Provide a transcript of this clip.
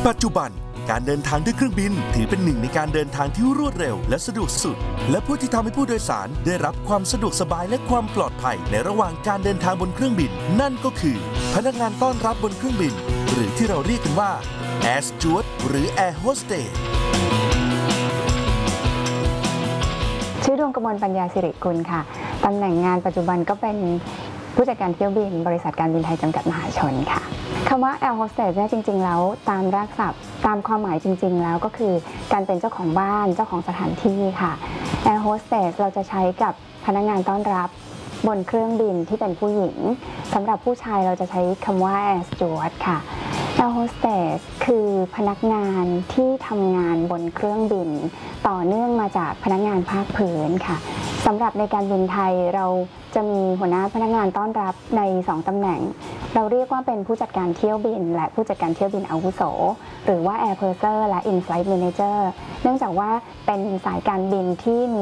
ปัจจุบันการเดินทางด้วยเครื่องบินถือเป็นหนึ่งในการเดินทางที่รวดเร็วและสะดวกสุดและผู้ที่ทำให้ผู้โดยสารได้รับความสะดวกสบายและความปลอดภัยในระหว่างการเดินทางบนเครื่องบินนั่นก็คือพนักงานต้อนรับบนเครื่องบินหรือที่เราเรียกกันว่า Air Steward หรือ Air Hostess ชื่อดวงกมลปัญญาสิริกุลค่ะตำแหน่งงานปัจจุบันก็เป็นผู้จัดการเที่ยวบินบริษัทการบินไทยจำกัดมหาชนค่ะคำว่า Air Hostess เนี่ยจริงๆแล้วตามรากศัพท์ตามความหมายจริงๆแล้วก็คือการเป็นเจ้าของบ้านเจ้าของสถานที่ค่ะ Air Hostess เราจะใช้กับพนักงานต้อนรับบนเครื่องบินที่เป็นผู้หญิงสำหรับผู้ชายเราจะใช้คำว่า Air Steward ค่ะ Air Hostess คือพนักงานที่ทำงานบนเครื่องบินต่อเนื่องมาจากพนักงานภาคพื้นค่ะสำหรับในการบินไทยเราจะมีหัวหน้าพนักงานต้อนรับใน2ตำแหน่งเราเรียกว่าเป็นผู้จัดการเที่ยวบินและผู้จัดการเที่ยวบินอาวุโสหรือว่า Air Purser และ In-Flight Manager เนื่องจากว่าเป็นสายการบินที่มี